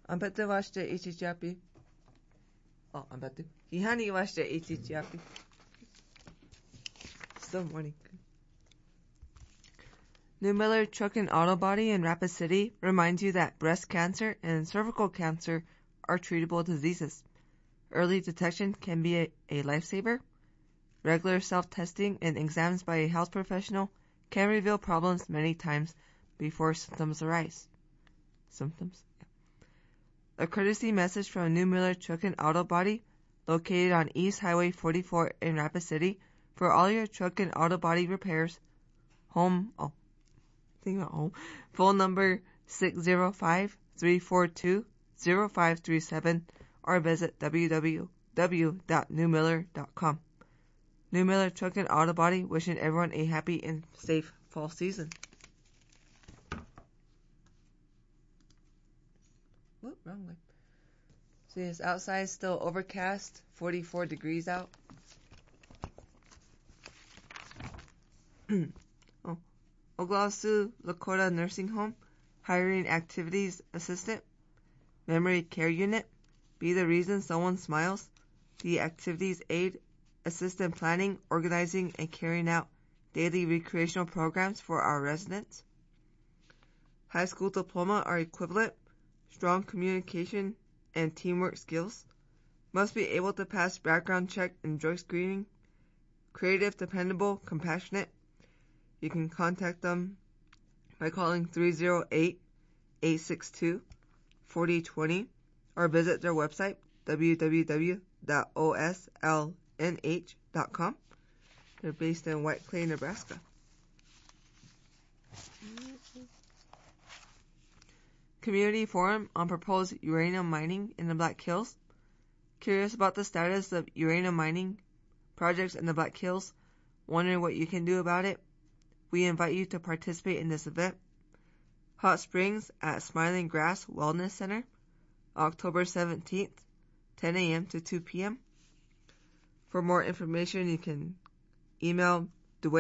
Ambete washte ichichiapi. Oh, ambete. Hihani washte ichichiapi. Still morning. New Miller Truck and Auto Body in Rapid City reminds you that breast cancer and cervical cancer are treatable diseases. Early detection can be a lifesaver. Regular self-testing and exams by a health professional can reveal problems many times before symptoms arise. Symptoms? Yeah. A courtesy message from New Miller Truck and Auto Body, located on East Highway 44 in Rapid City, for all your truck and auto body repairs. Phone number 605-342-0537 or visit www.newmiller.com. New Miller Truck and Auto Body wishing everyone a happy and safe fall season. Whoop, wrong way. See, it's outside still overcast, 44 degrees out. Oglala Lakota Nursing Home, hiring activities assistant, memory care unit, be the reason someone smiles, the activities aid, assistant planning, organizing, and carrying out daily recreational programs for our residents. High school diploma or equivalent, strong communication and teamwork skills, must be able to pass background check and drug screening, creative, dependable, compassionate. You can contact them by calling 308-862-4020 or visit their website, www.oslnh.com. They're based in White Clay, Nebraska. Community Forum on proposed uranium mining in the Black Hills. Curious about the status of uranium mining projects in the Black Hills? Wondering what you can do about it? We invite you to participate in this event. Hot Springs at Smiling Grass Wellness Center, October 17th, 10 a.m. to 2 p.m. For more information, you can email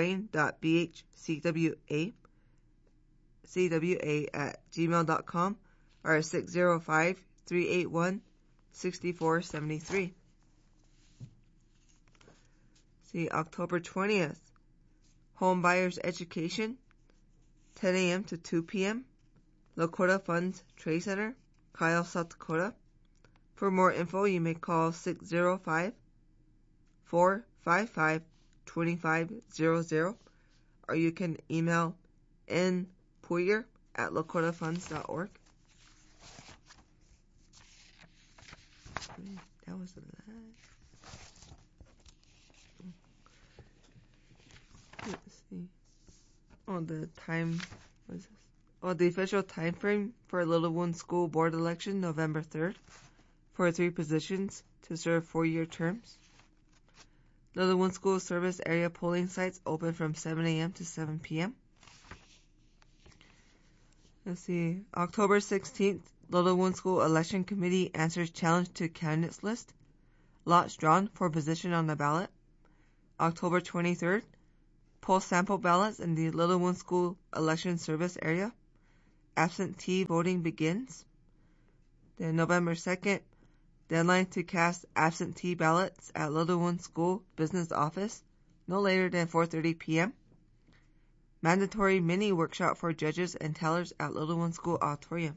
dwayne.bhcwa@gmail.com or 605-381-6473. See, October 20th, Home Buyers Education, 10 a.m. to 2 p.m., Lakota Funds Trade Center, Kyle, South Dakota. For more info, you may call 605-455-2500, or you can email npuyer@lakotafunds.org. That was the last. Let's see. The official time frame for Little Wound School Board election, November 3rd, for 3 positions to serve 4-year terms. Little Wound School service area polling sites open from 7 a.m. to 7 p.m. Let's see. October 16th, Little Wound School Election Committee answers challenge to candidates list. Lots drawn for position on the ballot. October 23rd, poll sample ballots in the Little Wound School election service area. Absentee voting begins. Then November 2nd, deadline to cast absentee ballots at Little Wound School business office, no later than 4:30 p.m. Mandatory mini workshop for judges and tellers at Little Wound School auditorium.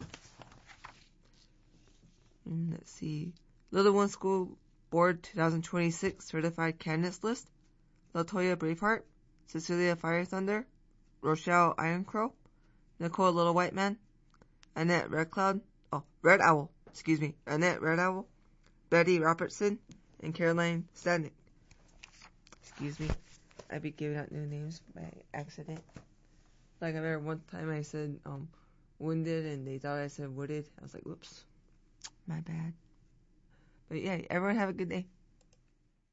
And let's see. Little Wound School Board 2026 certified candidates list. Latoya Braveheart, Cecilia Fire Thunder, Rochelle Ironcrow, Nicole Little White Man, Annette Red Owl, Annette Red Owl, Betty Robertson, and Caroline Stadnick. I'd be giving out new names by accident. Like I remember one time I said wounded and they thought I said wooded. I was like, whoops, my bad. But yeah, everyone have a good day.